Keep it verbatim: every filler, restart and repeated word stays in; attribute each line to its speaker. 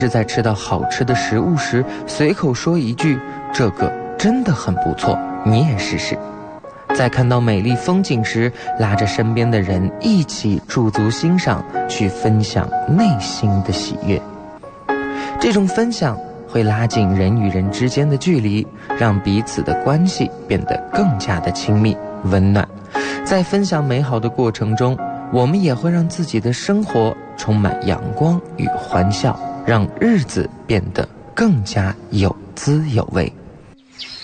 Speaker 1: 是在吃到好吃的食物时，随口说一句这个真的很不错，你也试试。在看到美丽风景时，拉着身边的人一起驻足欣赏，去分享内心的喜悦。这种分享会拉近人与人之间的距离，让彼此的关系变得更加的亲密温暖。在分享美好的过程中，我们也会让自己的生活充满阳光与欢笑，让日子变得更加有滋有味。